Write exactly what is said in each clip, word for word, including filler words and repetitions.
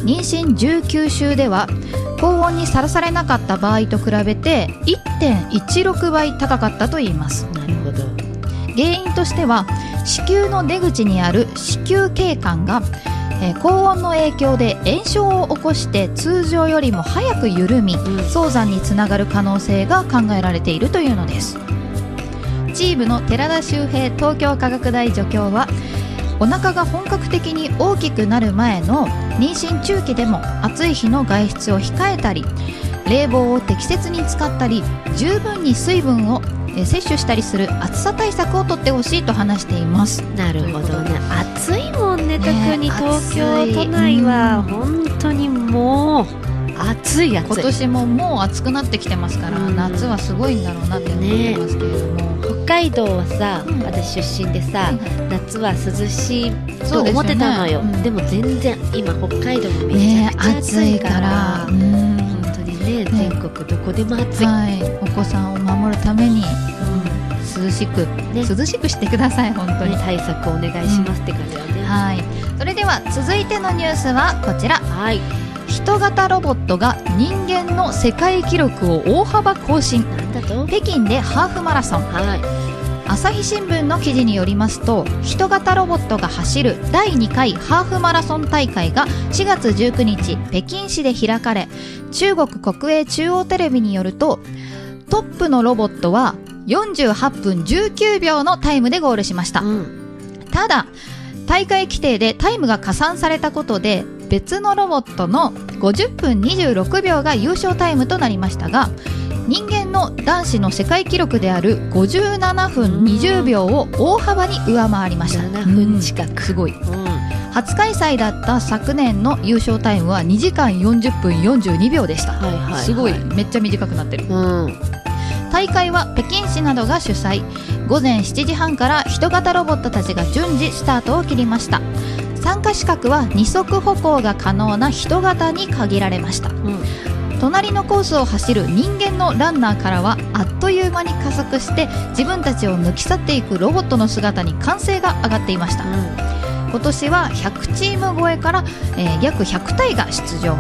妊娠じゅうきゅう週では高温にさらされなかった場合と比べて いってんいちろく 倍高かったといいます。 なるほど。 原因としては子宮の出口にある子宮頸管が、えー、高温の影響で炎症を起こして通常よりも早く緩み、うん、早産につながる可能性が考えられているというのです。チームの寺田修平東京科学大助教は、お腹が本格的に大きくなる前の妊娠中期でも暑い日の外出を控えたり、冷房を適切に使ったり、十分に水分を摂取したりする暑さ対策をとってほしいと話しています。 なるほどね。暑いもんね、特に東京都内は本当にもう暑い暑い。 今年ももう暑くなってきてますから、うん、夏はすごいんだろうなって思ってますけれども、ね、 北海道はさ、うん、私出身でさ、うん、夏は涼しいと思ってたのよ。 で,、ねうん、でも全然今北海道もめちゃくちゃ暑いから、ね、うん本当にね、全国どこでも暑い、 はい、お子さんを守るために、うん、涼しく、ね、涼しくしてください。本当に、ね、 対策お願いしますって感じだね、 うんはい、それでは続いてのニュースはこちら、 はい、 人型ロボットが人間の世界記録を大幅更新。 なんだと？ 北京でハーフマラソン、はい、朝日新聞の記事によりますと、人型ロボットが走るだいにかいハーフマラソン大会がしがつじゅうくにち北京市で開かれ、中国国営中央テレビによると、トップのロボットはよんじゅうはっぷんじゅうきゅうびょうのタイムでゴールしました、うん、ただ大会規定でタイムが加算されたことで、別のロボットのごじゅっぷんにじゅうろくびょうが優勝タイムとなりましたが、人間の男子の世界記録であるごじゅうななふんにじゅうびょうを大幅に上回りました。 ななふん近く、 うん、すごい、うん、初開催だった昨年の優勝タイムはにじかんよんじゅっぷんよんじゅうにびょうでした、はいはいはい、すごい、めっちゃ短くなってる、うん、大会は北京市などが主催。ごぜんしちじはんから人型ロボットたちが順次スタートを切りました。参加資格は二足歩行が可能な人型に限られました、うん、隣のコースを走る人間のランナーからはあっという間に加速して自分たちを抜き去っていくロボットの姿に歓声が上がっていました、うん、今年はひゃくチーム超えから、えー、約ひゃくたいが出場、うん、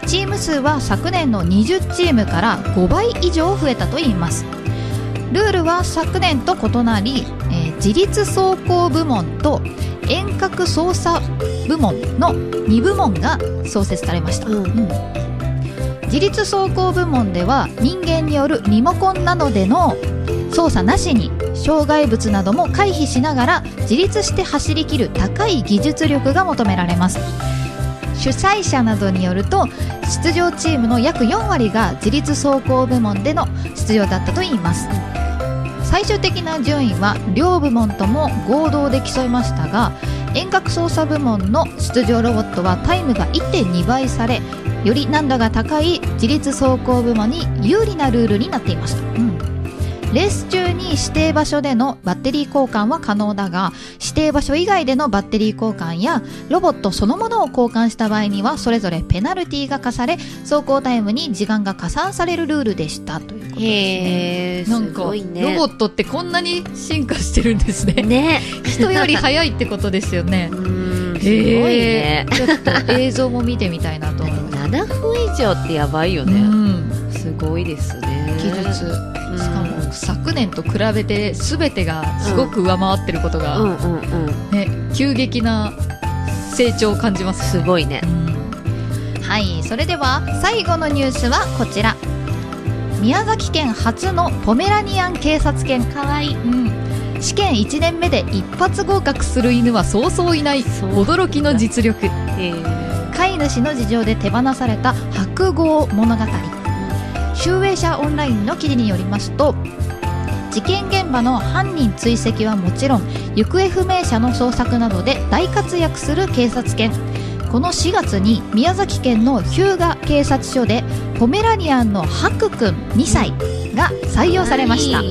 チーム数は昨年のにじゅうチームからごばい以上増えたといいます。ルールは昨年と異なり、えー、自律走行部門と遠隔操作部門のにぶもんが創設されました、うんうん、自律走行部門では人間によるリモコンなどでの操作なしに障害物なども回避しながら自立して走り切る高い技術力が求められます。主催者などによると、出場チームの約よんわりが自律走行部門での出場だったといいます。最終的な順位は両部門とも合同で競いましたが、遠隔操作部門の出場ロボットはタイムが いってんにばいされ、より難度が高い自律走行部門に有利なルールになっていました、うん、レース中に指定場所でのバッテリー交換は可能だが、指定場所以外でのバッテリー交換やロボットそのものを交換した場合にはそれぞれペナルティが課され、走行タイムに時間が加算されるルールでしたということですね。 へー、 なんかすごいね。 ロボットってこんなに進化してるんですね。 ね、 人より速いってことですよね。 うーん、すごいね。 ちょっと映像も見てみたいなと思います。 ななふん以上ってやばいよね、うん、すごいですね。 技術、しかも昨年と比べて全てがすごく上回ってることが、うんうんうんうんね、急激な成長を感じます、 すごいね、 うん、はい。それでは最後のニュースはこちら。宮崎県初のポメラニアン警察犬、かわいい、うん、試験いちねんめで一発合格する犬はそうそういない、驚きの実力。飼い主の事情で手放された白豪物語。集英社オンラインの記事によりますと、事件現場の犯人追跡はもちろん行方不明者の捜索などで大活躍する警察犬。このしがつに宮崎県の日向警察署でポメラニアンのハクくんにさいが採用されました、うん、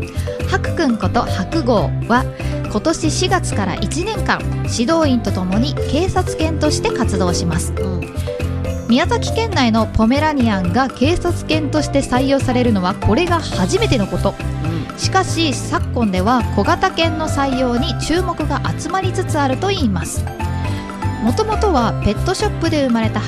ハクくんこと白豪は今年しがつからいちねんかん指導員とともに警察犬として活動します、うん、宮崎県内のポメラニアンが警察犬として採用されるのはこれが初めてのこと、うん、しかし昨今では小型犬の採用に注目が集まりつつあるといいます。もともとはペットショップで生まれた